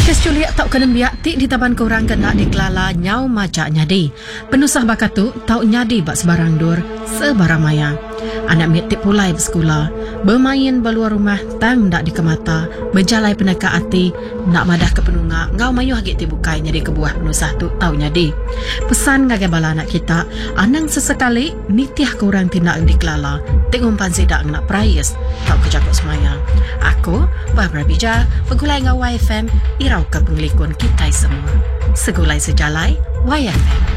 Kes culiak tau kena biak ti di taban korang kena dikelala nyau majak nyadi. Penusah bakatu tau nyadi bak sebarang dur sebarang maya. Anak miat tip pulai bersekolah, bermain beluar rumah tang ndak dikemata, berjalai peneka hati, nak madah ke penunga, ngau mayu hagit ti bukai nyadi kebuah penusah tu tau nyadi. Pesan ngagai bala anak kita, anang sesekali nitiah korang tindak dikelala, tengumpan sidak nak prayas, tau kejakut semaya. Aku, Barbara Bija, pegulai ngau YFM, irau ke penglikun kita semua. Segulai sejalai, YFM.